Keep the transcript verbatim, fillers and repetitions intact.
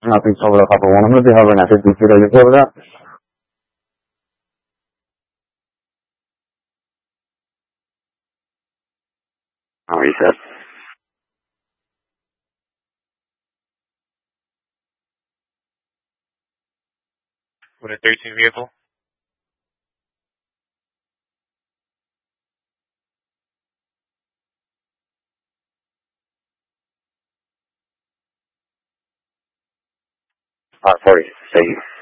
নাপিত সবরা খাবো অনুমতি হবে না, সে দুপুরে যেতে হবে না। আমি sir with a thirteen vehicle. uh, sorry, say